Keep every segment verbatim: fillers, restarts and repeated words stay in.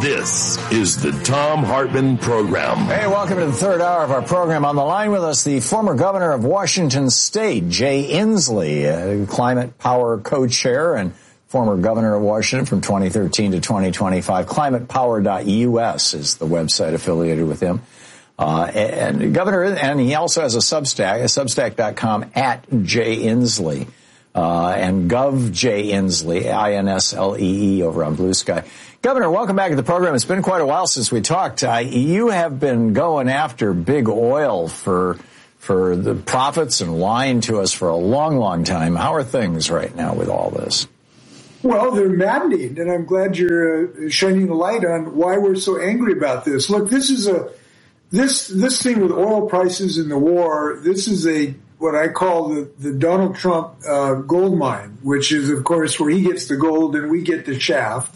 This is the Thom Hartmann Program. Hey, welcome to the third hour of our program. On the line with us, the former governor of Washington State, Jay Inslee, uh, Climate Power co-chair and former governor of Washington from twenty thirteen to twenty twenty-five. climate power dot U S is the website affiliated with him. Uh, and, and governor, and he also has a Substack, substack dot com at Jay Inslee. Uh, and Gov J Inslee, I N S L E E over on Blue Sky. Governor, welcome back to the program. It's been quite a while since we talked. Uh, you have been going after big oil for, for the profits and lying to us for a long, long time. How are things right now with all this? Well, they're maddening, and I'm glad you're uh, shining a light on why we're so angry about this. Look, this is a, this, this thing with oil prices and the war, this is a, what I call the, the Donald Trump uh, gold mine, which is, of course, where he gets the gold and we get the shaft.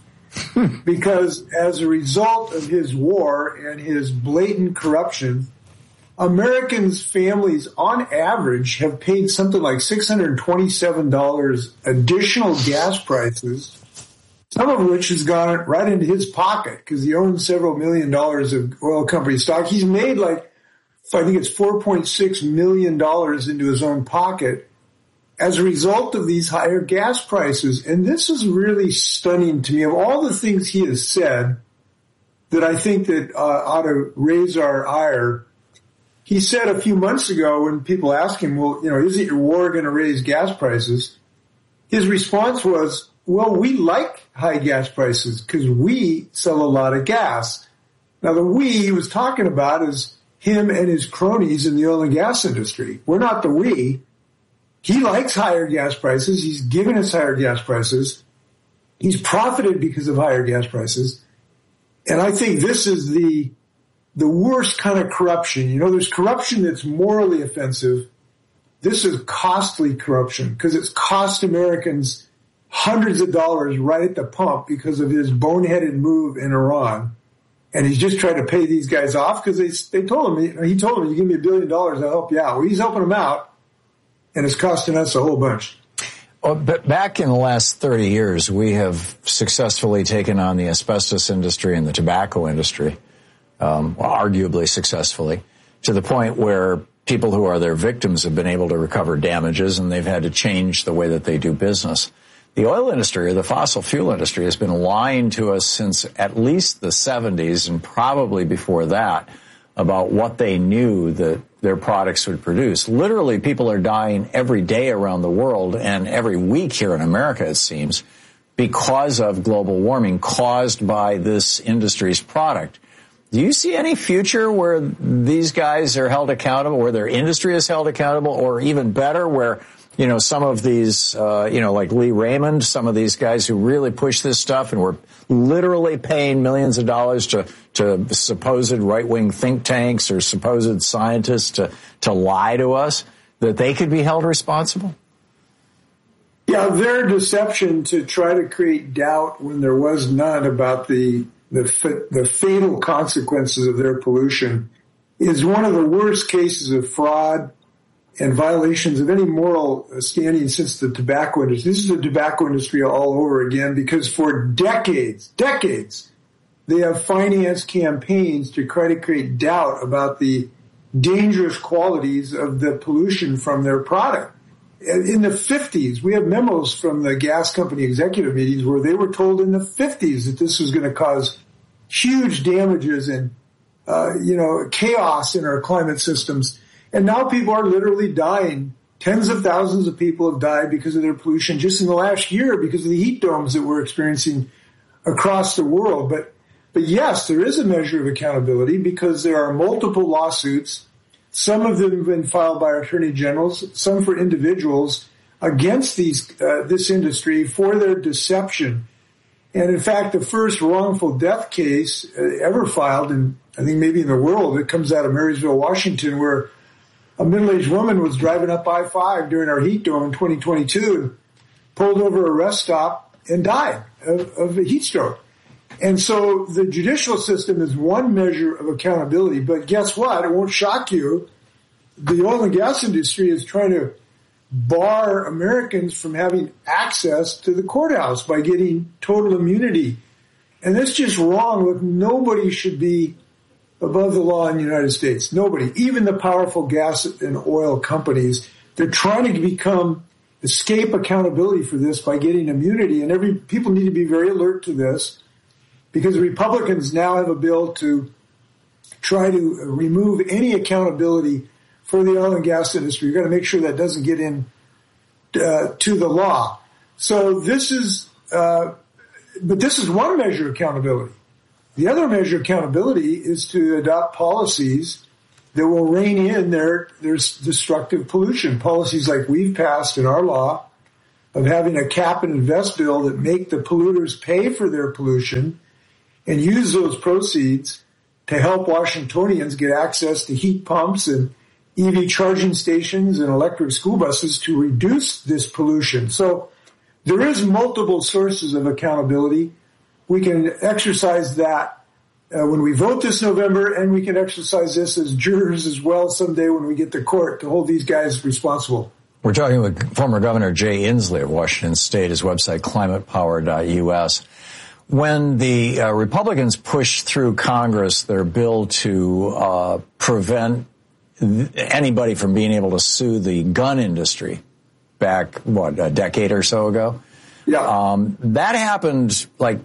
Because as a result of his war and his blatant corruption, Americans' families, on average, have paid something like six hundred twenty-seven dollars additional gas prices, some of which has gone right into his pocket because he owns several million dollars of oil company stock. He's made like, I think it's four point six million dollars into his own pocket as a result of these higher gas prices. And this is really stunning to me. Of all the things he has said that I think that uh, ought to raise our ire, he said a few months ago when people asked him, well, you know, isn't your war going to raise gas prices? His response was, well, we like high gas prices because we sell a lot of gas. Now, the we he was talking about is him and his cronies in the oil and gas industry. We're not the we. He likes higher gas prices. He's given us higher gas prices. He's profited because of higher gas prices. And I think this is the the worst kind of corruption. You know, there's corruption that's morally offensive. This is costly corruption because it's cost Americans hundreds of dollars right at the pump because of his boneheaded move in Iran. And he's just trying to pay these guys off because they they told him, he told them, you give me a billion dollars, I'll help you out. Well, he's helping them out. And it's costing us a whole bunch. Well, but back in the last thirty years, we have successfully taken on the asbestos industry and the tobacco industry, um, well, arguably successfully, to the point where people who are their victims have been able to recover damages and they've had to change the way that they do business. The oil industry or the fossil fuel industry has been lying to us since at least the seventies and probably before that about what they knew that their products would produce. Literally, people are dying every day around the world and every week here in America, it seems, because of global warming caused by this industry's product. Do you see any future where these guys are held accountable, where their industry is held accountable, or even better, where, you know, some of these, uh, you know, like Lee Raymond, some of these guys who really push this stuff and were literally paying millions of dollars to, to supposed right-wing think tanks or supposed scientists to, to lie to us, that they could be held responsible? Yeah, their deception to try to create doubt when there was none about the, the, the fatal consequences of their pollution is one of the worst cases of fraud and violations of any moral standing since the tobacco industry. This is the tobacco industry all over again because for decades, decades, they have financed campaigns to try to create doubt about the dangerous qualities of the pollution from their product. In the fifties, we have memos from the gas company executive meetings where they were told in the fifties that this was going to cause huge damages and, uh, you know, chaos in our climate systems. And now people are literally dying. Tens of thousands of people have died because of their pollution just in the last year because of the heat domes that we're experiencing across the world. But, but yes, there is a measure of accountability because there are multiple lawsuits. Some of them have been filed by attorney generals, some for individuals against these, uh, this industry for their deception. And in fact, the first wrongful death case uh, ever filed, in, I think maybe in the world, it comes out of Marysville, Washington, where a middle-aged woman was driving up I five during our heat dome in twenty twenty-two and pulled over a rest stop and died of, of a heat stroke. And so the judicial system is one measure of accountability, but guess what? It won't shock you. The oil and gas industry is trying to bar Americans from having access to the courthouse by getting total immunity. And that's just wrong. Look, nobody should be above the law in the United States. Nobody, even the powerful gas and oil companies, they're trying to become, escape accountability for this by getting immunity. And every people need to be very alert to this, because the Republicans now have a bill to try to remove any accountability for the oil and gas industry. You've got to make sure that doesn't get in uh, to the law. So this is, uh, but this is one measure of accountability. The other measure of accountability is to adopt policies that will rein in their, their destructive pollution. Policies like we've passed in our law of having a cap and invest bill that make the polluters pay for their pollution and use those proceeds to help Washingtonians get access to heat pumps and E V charging stations and electric school buses to reduce this pollution. So there is multiple sources of accountability. We can exercise that uh, when we vote this November, and we can exercise this as jurors as well someday when we get to court to hold these guys responsible. We're talking with former Governor Jay Inslee of Washington State, his website, climate power dot U S. When the uh, Republicans pushed through Congress their bill to uh, prevent th- anybody from being able to sue the gun industry back, what, a decade or so ago? Yeah. Um, that happened, like,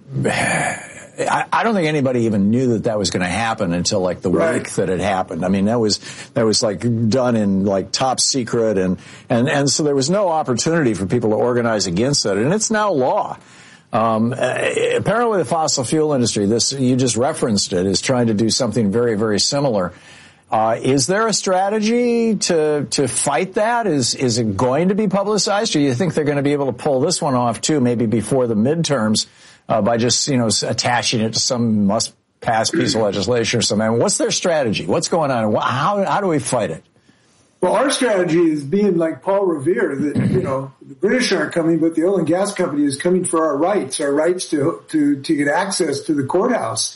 I, I don't think anybody even knew that that was going to happen until, like, the right. week that it happened. I mean, that was, that was, like, done in, like, top secret, and, and, and so there was no opportunity for people to organize against it, and it's now law. Um, apparently the fossil fuel industry, this, you just referenced it, is trying to do something very, very similar. Uh, is there a strategy to, to fight that? Is, is it going to be publicized? Or do you think they're going to be able to pull this one off too, maybe before the midterms, uh, by just, you know, attaching it to some must pass piece of legislation or something? What's their strategy? What's going on? How, how do we fight it? Well, our strategy is being like Paul Revere, that, you know, the British aren't coming, but the oil and gas company is coming for our rights, our rights to, to, to get access to the courthouse.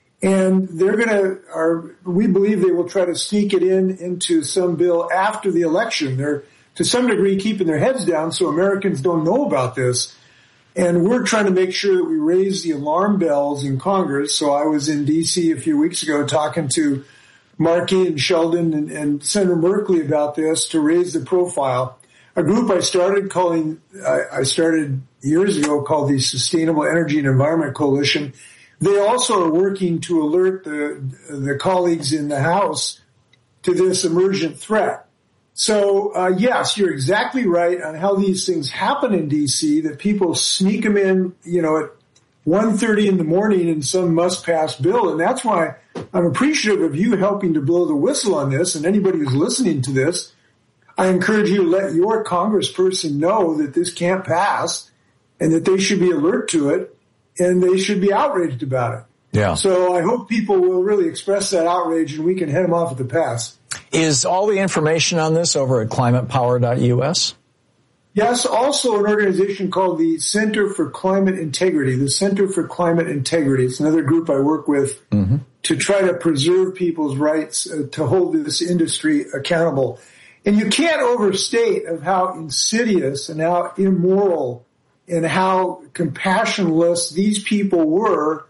And they're going to, our, we believe they will try to sneak it in into some bill after the election. They're, to some degree, keeping their heads down so Americans don't know about this. And we're trying to make sure that we raise the alarm bells in Congress. So I was in D C a few weeks ago talking to Markey and Sheldon and, and Senator Merkley about this to raise the profile. A group I started calling, I, I started years ago called the Sustainable Energy and Environment Coalition. They also are working to alert the, the colleagues in the House to this emergent threat. So, uh, yes, you're exactly right on how these things happen in D C, that people sneak them in, you know, at one thirty in the morning in some must-pass bill. And that's why I'm appreciative of you helping to blow the whistle on this. And anybody who's listening to this, I encourage you to let your congressperson know that this can't pass and that they should be alert to it and they should be outraged about it. Yeah. So I hope people will really express that outrage and we can head them off at the pass. Is all the information on this over at climate power dot U S? Yes, also an organization called the Center for Climate Integrity, the Center for Climate Integrity. It's another group I work with mm-hmm. to try to preserve people's rights, uh, to hold this industry accountable. And you can't overstate of how insidious and how immoral and how compassionless these people were,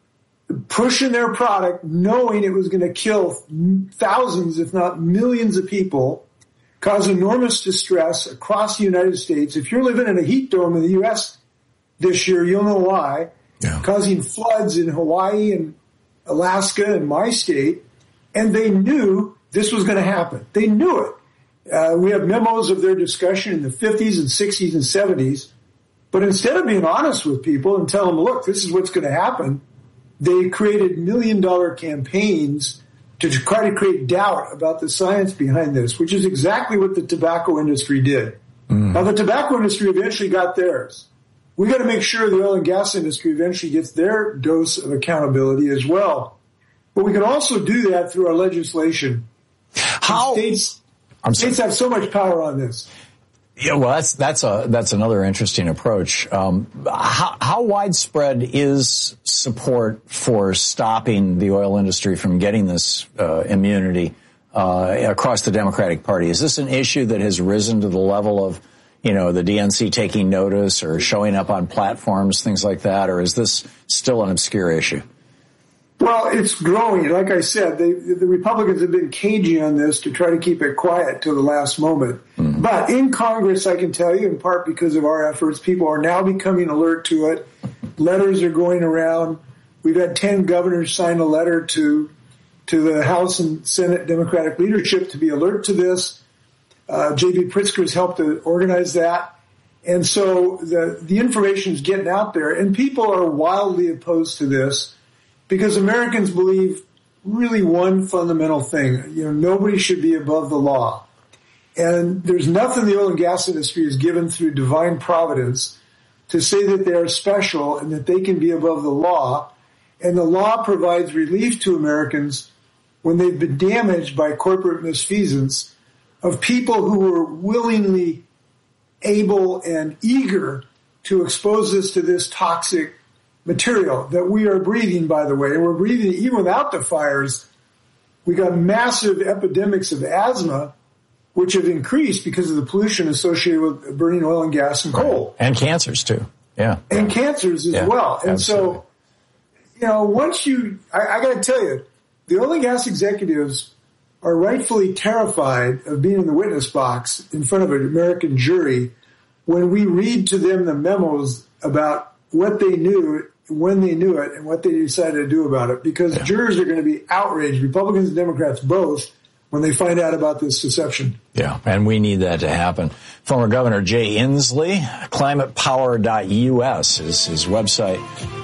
pushing their product, knowing it was going to kill thousands, if not millions of people, cause enormous distress across the United States. If you're living in a heat dome in the U S this year, you'll know why. Yeah. Causing floods in Hawaii and Alaska and my state. And they knew this was going to happen. They knew it. Uh, we have memos of their discussion in the fifties and sixties and seventies. But instead of being honest with people and tell them, look, this is what's going to happen, they created million dollar campaigns to try to create doubt about the science behind this, which is exactly what the tobacco industry did. Mm. Now, the tobacco industry eventually got theirs. We got to make sure the oil and gas industry eventually gets their dose of accountability as well. But we can also do that through our legislation. How states, states have so much power on this. Yeah, well, that's that's a that's another interesting approach. Um, how, how widespread is support for stopping the oil industry from getting this uh, immunity uh, across the Democratic Party? Is this an issue that has risen to the level of, you know, the D N C taking notice or showing up on platforms, things like that? Or is this still an obscure issue? Well, it's growing. Like I said, they, the Republicans have been cagey on this to try to keep it quiet till the last moment. Mm-hmm. But in Congress, I can tell you, in part because of our efforts, people are now becoming alert to it. Letters are going around. We've had ten governors sign a letter to to the House and Senate Democratic leadership to be alert to this. Uh, J B Pritzker's helped to organize that. And so the, the information is getting out there, and people are wildly opposed to this because Americans believe really one fundamental thing. You know, nobody should be above the law. And there's nothing the oil and gas industry is given through divine providence to say that they are special and that they can be above the law. And the law provides relief to Americans when they've been damaged by corporate misfeasance of people who were willingly able and eager to expose us to this toxic material that we are breathing, by the way. And we're breathing even without the fires. We got massive epidemics of asthma, which have increased because of the pollution associated with burning oil and gas and coal. And cancers, too. Yeah. And cancers as yeah, well. And absolutely. so, you know, once you, I, I got to tell you, the oil and gas executives are rightfully terrified of being in the witness box in front of an American jury when we read to them the memos about what they knew, when they knew it, and what they decided to do about it. Because yeah. jurors are going to be outraged, Republicans and Democrats both, when they find out about this deception. Yeah, and we need that to happen. Former Governor Jay Inslee, climate power dot U S is his website.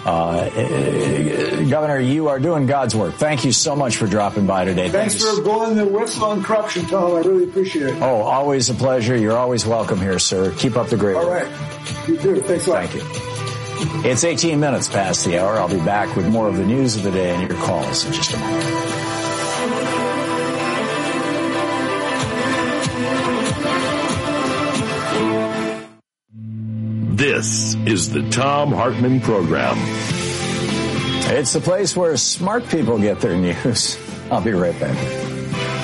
Uh, Governor, you are doing God's work. Thank you so much for dropping by today. Thanks Thank for blowing the whistle on corruption, Tom. I really appreciate it. Oh, always a pleasure. You're always welcome here, sir. Keep up the great work. All right. You too. Thanks a lot. Thank you. It's eighteen minutes past the hour. I'll be back with more of the news of the day and your calls in just a moment. This is the Thom Hartmann Program. It's the place where smart people get their news. I'll be right back.